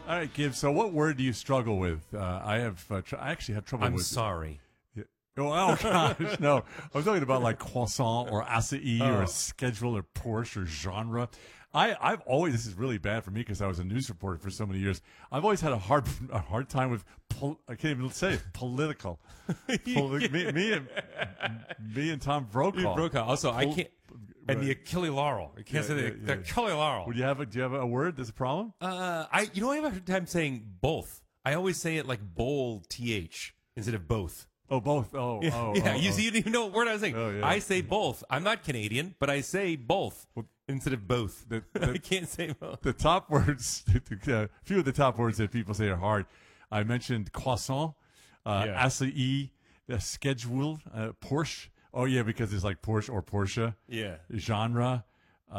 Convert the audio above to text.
All right, Gibbs. So, what word do you struggle with? I actually have trouble I'm with. sorry. Oh gosh, no! I'm talking about like croissant or acai Oh. or schedule or Porsche or genre. I've always, this is really bad for me because I was a news reporter for so many years. I've always had a hard time with I can't even say it, political. Me and Tom Brokaw. Brokaw. Also, I can't. And the Right. Achille Laurel. I can't say the Achille Laurel. Do you have a word that's a problem? I have a hard time saying both. I always say it like bowl th instead of both. Oh, both. Oh, Yeah, oh, yeah. oh, You oh. see, you didn't even know what word I was saying. Oh, yeah. I say both. I'm not Canadian, but I say both instead of both. I can't say both. The top words, a few of the top words that people say are hard. I mentioned croissant, acai, schedule, Porsche. Oh yeah, because it's like Porsche or Porsche. Yeah. Genre,